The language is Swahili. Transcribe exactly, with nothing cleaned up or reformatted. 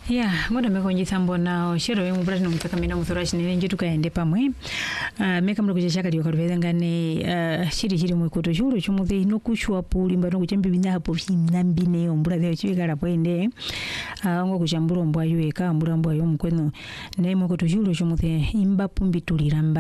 Ya, ngoda meko njithambo na shero yengu brati na mtaka mina mthurashi nene njitu kaya nde pamwe. Uh, meka mlo kuchashaka diyo karuweza ngane uh, shiri shiri mwekuto shuru chumuthi ino kushua puli mba no kuchambi bina hapo mnambine yo mbura dheo chiwe kala poende. Uh, ngo kuchamburo mbwa yuwe ka mbura mbwa yu mkweno. Ne mwekuto shuru chumuthi imba pumbi tuliramba.